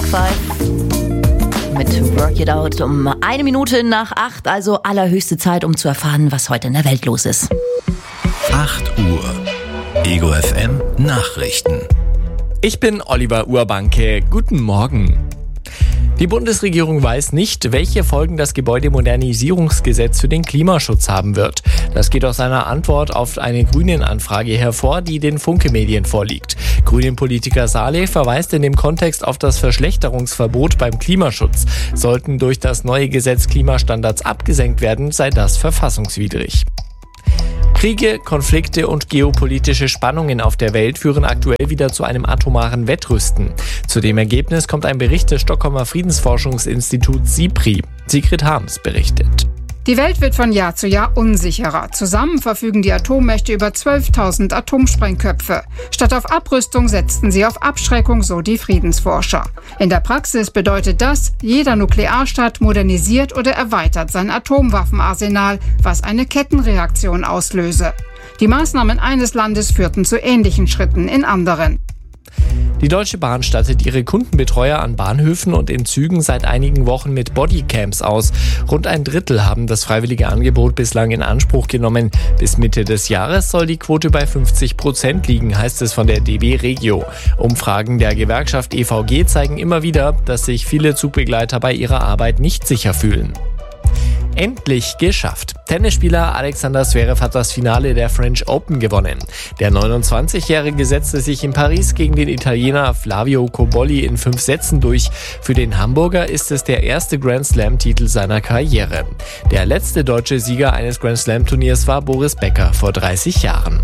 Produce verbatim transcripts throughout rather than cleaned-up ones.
Five mit Work It Out um eine Minute nach acht, also allerhöchste Zeit, um zu erfahren, was heute in der Welt los ist. acht Uhr. Ego F M Nachrichten. Ich bin Oliver Urbanke. Guten Morgen. Die Bundesregierung weiß nicht, welche Folgen das Gebäudemodernisierungsgesetz für den Klimaschutz haben wird. Das geht aus einer Antwort auf eine Grünen-Anfrage hervor, die den Funke-Medien vorliegt. Grünen-Politiker Saleh verweist in dem Kontext auf das Verschlechterungsverbot beim Klimaschutz. Sollten durch das neue Gesetz Klimastandards abgesenkt werden, sei das verfassungswidrig. Kriege, Konflikte und geopolitische Spannungen auf der Welt führen aktuell wieder zu einem atomaren Wettrüsten. Zu dem Ergebnis kommt ein Bericht des Stockholmer Friedensforschungsinstituts SIPRI. Sigrid Harms berichtet. Die Welt wird von Jahr zu Jahr unsicherer. Zusammen verfügen die Atommächte über zwölftausend Atomsprengköpfe. Statt auf Abrüstung setzten sie auf Abschreckung, so die Friedensforscher. In der Praxis bedeutet das, jeder Nuklearstaat modernisiert oder erweitert sein Atomwaffenarsenal, was eine Kettenreaktion auslöse. Die Maßnahmen eines Landes führten zu ähnlichen Schritten in anderen. Die Deutsche Bahn stattet ihre Kundenbetreuer an Bahnhöfen und in Zügen seit einigen Wochen mit Bodycams aus. Rund ein Drittel haben das freiwillige Angebot bislang in Anspruch genommen. Bis Mitte des Jahres soll die Quote bei fünfzig Prozent liegen, heißt es von der D B Regio. Umfragen der Gewerkschaft E V G zeigen immer wieder, dass sich viele Zugbegleiter bei ihrer Arbeit nicht sicher fühlen. Endlich geschafft. Tennisspieler Alexander Zverev hat das Finale der French Open gewonnen. Der neunundzwanzigjährige setzte sich in Paris gegen den Italiener Flavio Cobolli in fünf Sätzen durch. Für den Hamburger ist es der erste Grand Slam-Titel seiner Karriere. Der letzte deutsche Sieger eines Grand Slam-Turniers war Boris Becker vor dreißig Jahren.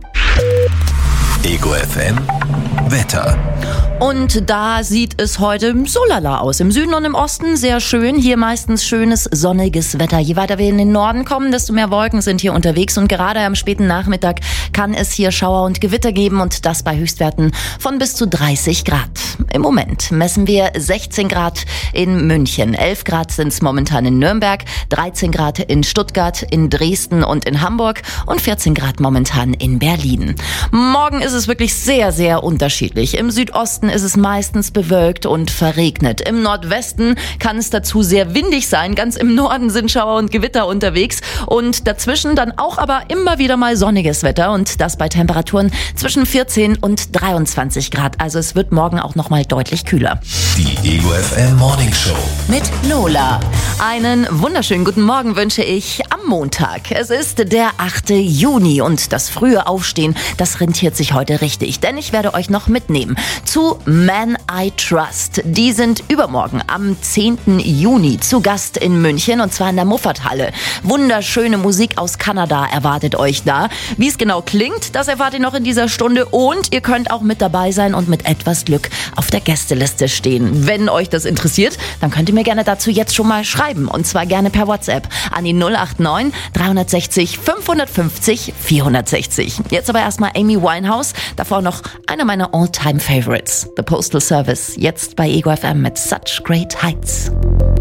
Ego F M Wetter. Und da sieht es heute so lala aus. Im Süden und im Osten sehr schön. Hier meistens schönes, sonniges Wetter. Je weiter wir in den Norden kommen, desto mehr Wolken sind hier unterwegs. Und gerade am späten Nachmittag kann es hier Schauer und Gewitter geben. Und das bei Höchstwerten von bis zu dreißig Grad. Im Moment messen wir sechzehn Grad in München. elf Grad sind es momentan in Nürnberg. dreizehn Grad in Stuttgart, in Dresden und in Hamburg. Und vierzehn Grad momentan in Berlin. Morgen ist es wirklich sehr, sehr unterschiedlich. Im Südosten ist es meistens bewölkt und verregnet. Im Nordwesten kann es dazu sehr windig sein. Ganz im Norden sind Schauer und Gewitter unterwegs. Und dazwischen dann auch aber immer wieder mal sonniges Wetter. Und das bei Temperaturen zwischen vierzehn und dreiundzwanzig Grad. Also es wird morgen auch noch mal deutlich kühler. Die Ego F M Morning Show mit Lola. Einen wunderschönen guten Morgen wünsche ich am Montag. Es ist der achte Juni und das frühe Aufstehen, das rentiert sich heute richtig. Denn ich werde euch noch mitnehmen zu Man I Trust. Die sind übermorgen am zehnten Juni zu Gast in München und zwar in der Muffathalle. Wunderschöne Musik aus Kanada erwartet euch da. Wie es genau klingt, das erfahrt ihr noch in dieser Stunde und ihr könnt auch mit dabei sein und mit etwas Glück auf der Gästeliste stehen. Wenn euch das interessiert, dann könnt ihr mir gerne dazu jetzt schon mal schreiben und zwar gerne per WhatsApp an die null acht neun, drei sechs null, fünf fünf null, vier sechs null. Jetzt aber erstmal Amy Winehouse, davor noch einer meiner All-Time-Favorites. The Postal Service, jetzt bei Ego F M mit Such Great Heights.